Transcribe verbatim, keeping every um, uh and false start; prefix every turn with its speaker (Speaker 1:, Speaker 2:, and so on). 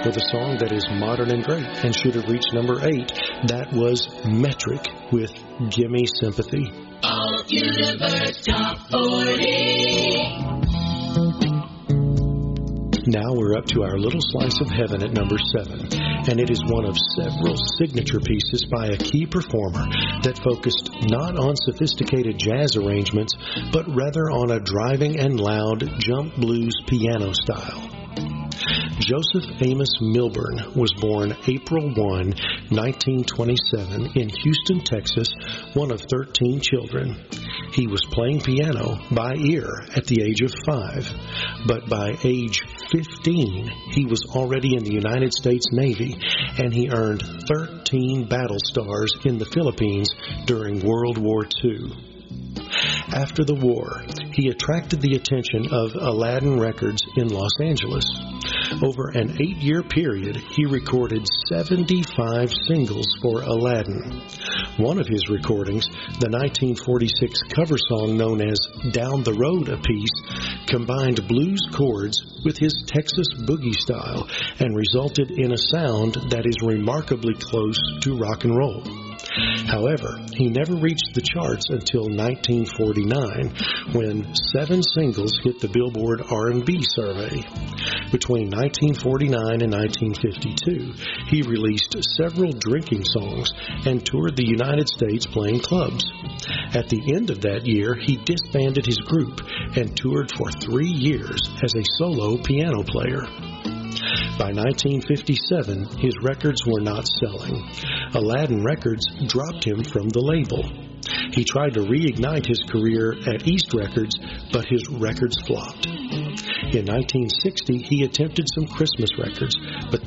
Speaker 1: with a song that is modern and great and should have reached number eight. That was Metric with Gimme Sympathy.
Speaker 2: All Universe Top forty.
Speaker 1: Now we're up to our little slice of heaven at number seven, and it is one of several signature pieces by a key performer that focused not on sophisticated jazz arrangements, but rather on a driving and loud jump blues piano style. Joseph Amos Milburn was born April first, nineteen twenty-seven in Houston, Texas, one of thirteen children. He was playing piano by ear at the age of five, but by age fifteen, he was already in the United States Navy, and he earned thirteen battle stars in the Philippines during World War Two. After the war, he attracted the attention of Aladdin Records in Los Angeles. Over an eight-year period, he recorded seventy-five singles for Aladdin. One of his recordings, the nineteen forty-six cover song known as Down the Road a Piece, combined blues chords with his Texas boogie style and resulted in a sound that is remarkably close to rock and roll. However, he never reached the charts until nineteen forty-nine, when seven singles hit the Billboard R and B survey. Between nineteen forty-nine and nineteen fifty-two, he released several drinking songs and toured the United States playing clubs. At the end of that year, he disbanded his group and toured for three years as a solo piano player. By nineteen fifty-seven, his records were not selling. Aladdin Records dropped him from the label. He tried to reignite his career at East Records, but his records flopped. In nineteen sixty, he attempted some Christmas records, but